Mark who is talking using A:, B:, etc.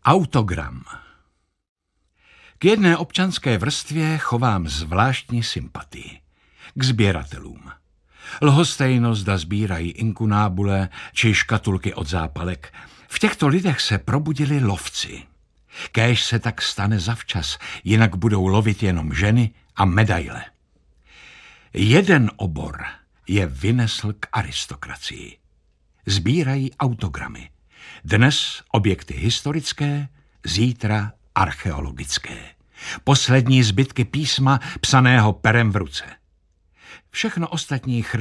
A: Autogram. K jedné občanské vrstvě chovám zvláštní sympatii. K sběratelům. Lhostejno, zda sbírají inkunábule či škatulky od zápalek. V těchto lidech se probudili lovci. Kéž se tak stane zavčas, jinak budou lovit jenom ženy a medaile. Jeden obor je vynesl k aristokracii. Sbírají autogramy. Dnes objekty historické, zítra archeologické. Poslední zbytky písma psaného perem v ruce. Všechno ostatní